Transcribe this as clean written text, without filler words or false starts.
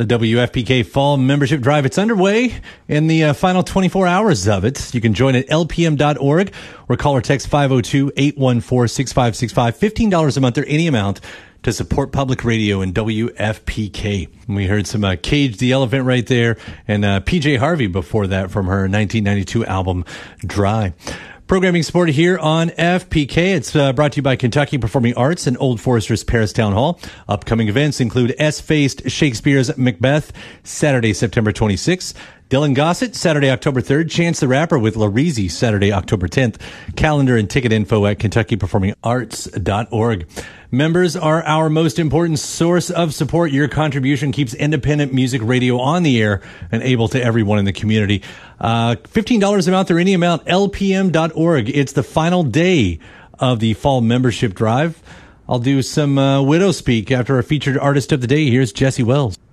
The WFPK Fall Membership Drive, it's underway in the final 24 hours of it. You can join at lpm.org or call or text 502-814-6565. $15 a month or any amount to support public radio and WFPK. We heard some Cage the Elephant right there and PJ Harvey before that from her 1992 album Dry. Programming supported here on FPK. It's brought to you by Kentucky Performing Arts and Old Forester's Paris Town Hall. Upcoming events include S-Faced Shakespeare's Macbeth, Saturday, September 26th. Dylan Gossett, Saturday, October 3rd. Chance the Rapper with Lareezy, Saturday, October 10th. Calendar and ticket info at KentuckyPerformingArts.org. Members are our most important source of support. Your contribution keeps independent music radio on the air and able to everyone in the community. $15 a month or any amount, lpm.org. It's the final day of the fall membership drive. I'll do some widow speak after our featured artist of the day. Here's Jesse Wells.